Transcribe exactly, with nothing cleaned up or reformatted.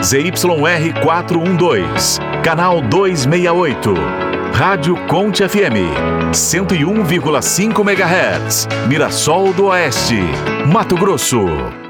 Z Y R quatrocentos e doze, canal duzentos e sessenta e oito. Rádio Conte F M, cento e um vírgula cinco megahertz, Mirassol do Oeste, Mato Grosso.